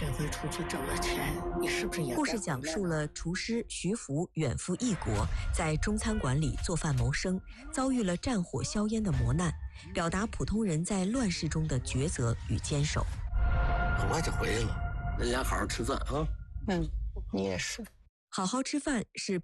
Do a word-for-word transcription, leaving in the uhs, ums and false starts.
这回出去挣了钱，你是不是也？ 故事讲述了厨师徐福远赴异国，在中餐馆里做饭谋生，遭遇了战火硝烟的磨难，表达普通人在乱世中的抉择与坚守。 很快就回去了，人家好好吃饭啊。 嗯，你也是。 好好吃饭是